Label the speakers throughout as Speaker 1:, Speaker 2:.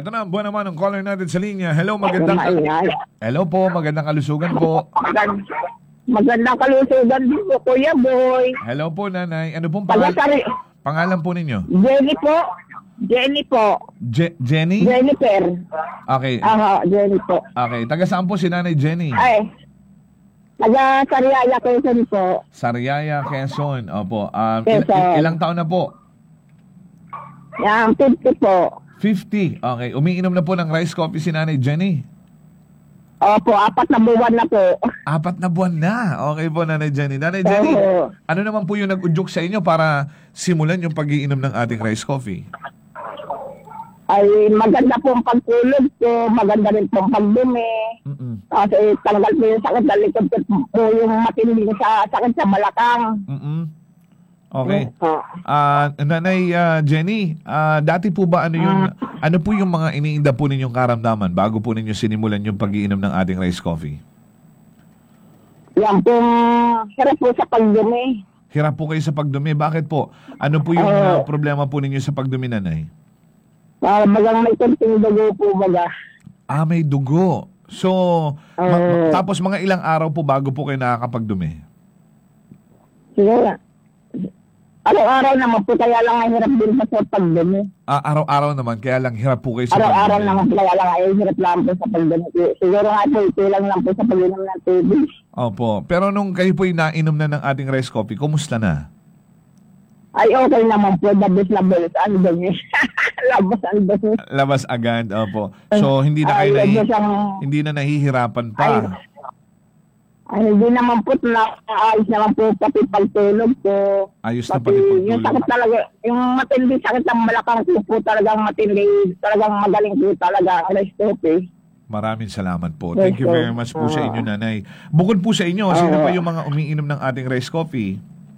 Speaker 1: Ito na, buwan naman ang caller natin sa linya. Hello, Hello po, magandang kalusugan po.
Speaker 2: Magandang kalusugan din po, Kuya Boy.
Speaker 1: Hello po, nanay. Ano pong pangalan po ninyo?
Speaker 2: Jenny po.
Speaker 1: Jenny?
Speaker 2: Jennifer.
Speaker 1: Okay.
Speaker 2: Jenny po.
Speaker 1: Okay, taga saan po si nanay Jenny?
Speaker 2: Ay, taga Sariaya, Quezon po.
Speaker 1: Sariaya, Quezon. Opo.
Speaker 2: Quezon.
Speaker 1: Ilang taon na po?
Speaker 2: Yang 50 po.
Speaker 1: 50. Okay. Umiinom na po ng rice coffee si nanay Jenny?
Speaker 2: Opo, 4 na buwan na po.
Speaker 1: 4 na buwan na. Okay po, nanay Jenny. Nanay Jenny, ano naman po yung nag-udyok sa inyo para simulan yung pag-iinom ng ating rice coffee?
Speaker 2: Ay, maganda po ang pagtulog ko, maganda rin po ang pagdumi. Kasi tanggal po yung sakit sa likod ko po, yung matinding sa sakit sa balakang.
Speaker 1: Okay. Nanay Jenny, dati po ba ano po yung mga iniinda po ninyong karamdaman bago po ninyo sinimulan yung pag-iinom ng ating rice coffee?
Speaker 2: Yan po, hirap po sa pagdumi.
Speaker 1: Hirap po kayo sa pagdumi. Bakit po? Ano po yung problema po ninyo sa pagdumi, nanay?
Speaker 2: Bagang may konting dugo po baga.
Speaker 1: May dugo. So, tapos mga ilang araw po bago po kayo nakakapagdumi?
Speaker 2: Siguro. Araw-araw naman po, kaya lang ay hirap din sa pagdumi.
Speaker 1: Araw-araw naman, kaya lang hirap po kayo sa pagdumi.
Speaker 2: Araw-araw naman po, kaya lang ay hirap lang po sa pagdumi. Siguro nga po, itulang lang po sa pag-inom ng tubig.
Speaker 1: Opo. Pero nung kayo po nainom na ng ating rice coffee, kumusta na?
Speaker 2: Ay, okay naman po. Labas. Ano ba niya?
Speaker 1: Labas agad, opo. So, hindi na kayo hindi na nahihirapan pa.
Speaker 2: Ay, hindi naman po, ayos naman po pati pagtulog ko.
Speaker 1: Ayos na pati pagtulog.
Speaker 2: Yung sakit talaga, yung matindi sakit ng balakang ko po talagang matindi, talagang magaling po talaga ang rice coffee.
Speaker 1: Maraming salamat po. Thank you very much po sa inyo, nanay. Bukod po sa inyo, sino pa yung mga umiinom ng ating rice coffee?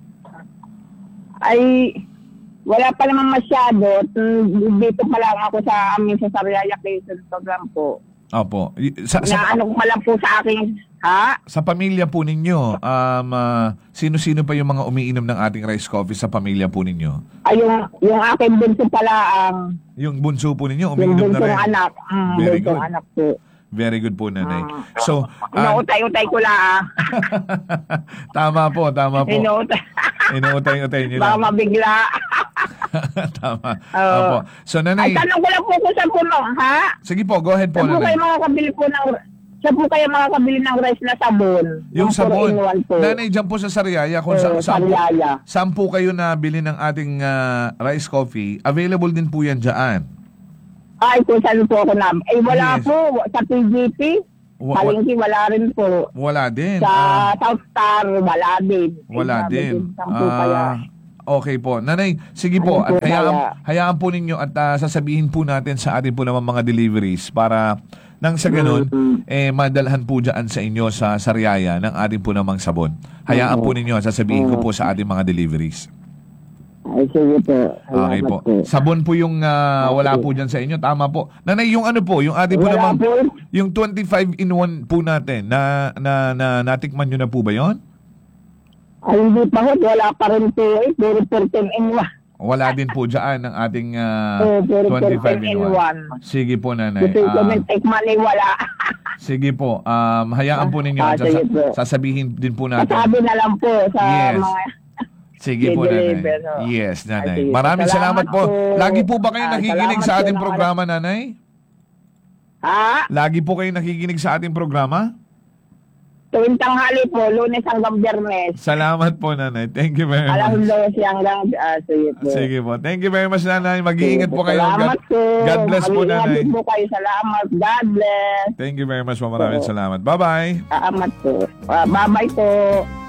Speaker 2: Ay, wala pa naman masyado. Dito pa lang ako sa amin sa Sariaya Quezon program po.
Speaker 1: Opo.
Speaker 2: Ano ko lang po sa akin,
Speaker 1: Sa pamilya po ninyo, sino-sino pa yung mga umiinom ng ating rice coffee sa pamilya po ninyo?
Speaker 2: Ay, yung aking bunso pala
Speaker 1: yung bunso po ninyo, umiinom na rin?
Speaker 2: Yung anak.
Speaker 1: Very good.
Speaker 2: Anak po.
Speaker 1: Very good po, nanay. So,
Speaker 2: inuutay-utay ko lang.
Speaker 1: Tama po. Inuutay-utay nyo lang.
Speaker 2: Baka mabigla.
Speaker 1: Tama. Opo. So, nanay.
Speaker 2: Ay, tanong ko lang po kung saan po,
Speaker 1: Sige po, go ahead po, nanay.
Speaker 2: Saan po kayo makakabili ng rice na sabon?
Speaker 1: Yung sabon. Nanay, dyan po sa Sariaya, kung saan po kayo nabili ng ating rice coffee, available din po yan dyan.
Speaker 2: Ay, kung saan po ako wala po. Sa PGP, Palengke, wala rin po.
Speaker 1: Wala din.
Speaker 2: Sa South Star, wala din.
Speaker 1: Wala din. Okay po. Nanay, sige po. At hayaan po ninyo at sasabihin po natin sa atin po naman mga deliveries para nang sa ganun, madalhan po dyan sa inyo sa Sariaya ng ating po namang sabon. Hayaan po ninyo at sasabihin ko po sa ating mga deliveries.
Speaker 2: Ay, sige po.
Speaker 1: Okay po. Sabon po yung wala po dyan sa inyo. Tama po. Nanay, yung ano po, yung ating po namang, yung 25 in 1 po natin, natikman nyo na po ba yon?
Speaker 2: Ay, hindi pa ho. Wala pa rin po. Puro 14 in 1.
Speaker 1: Wala din po dyan ng ating 25 in 1. Sige po, nanay.
Speaker 2: Wala.
Speaker 1: Sige po. Hayaan po ninyo. Sasabihin din po natin.
Speaker 2: Sasabi na lang po sa mga...
Speaker 1: Sige po, nanay. Yes, nanay. Maraming salamat po. Lagi po ba kayo nakikinig sa ating programa, nanay? Lagi po kayo nakikinig sa ating programa?
Speaker 2: Tuwing tanghali po, Lunes hanggang Biyernes.
Speaker 1: Salamat po, nanay. Thank you very much.
Speaker 2: Alam daw hanggang... sige po.
Speaker 1: Sige po. Thank you very much, nanay. Mag-iingat po kayo.
Speaker 2: Salamat po.
Speaker 1: God bless po, nanay.
Speaker 2: Mag-iingat po kayo. Salamat. God bless.
Speaker 1: Thank you very much po. Maraming salamat. Bye-bye.
Speaker 2: Salamat po. Bye-bye po.